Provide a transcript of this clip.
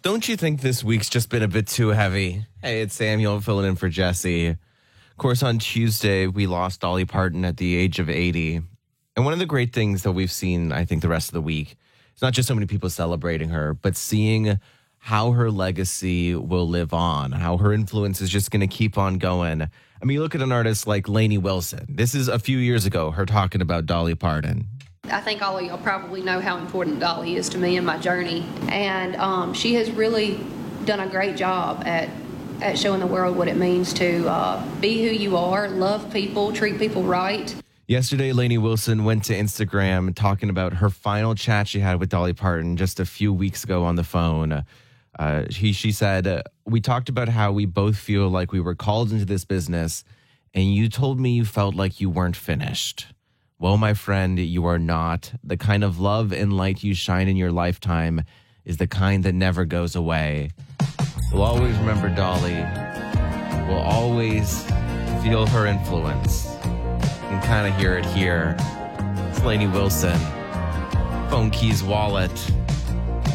Don't you think this week's just been a bit too heavy? Hey, it's Samuel filling in for Jesse. Of course, on Tuesday, we lost Dolly Parton at the age of 80. And one of the great things that we've seen, I think, the rest of the week, it's not just so many people celebrating her, but seeing how her legacy will live on, how her influence is just going to keep on going. I mean, you look at an artist like Lainey Wilson. This is a few years ago, her talking about Dolly Parton. I think all of y'all probably know how important Dolly is to me in my journey. And she has really done a great job at showing the world what it means to be who you are, love people, treat people right. Yesterday, Lainey Wilson went to Instagram talking about her final chat she had with Dolly Parton just a few weeks ago on the phone. She said, we talked about how we both feel like we were called into this business, and you told me you felt like you weren't finished. Well, my friend, you are not. The kind of love and light you shine in your lifetime is the kind that never goes away. We'll always remember Dolly. We'll always feel her influence. You can kind of hear it here. It's Lainey Wilson. Phone Keys Wallet.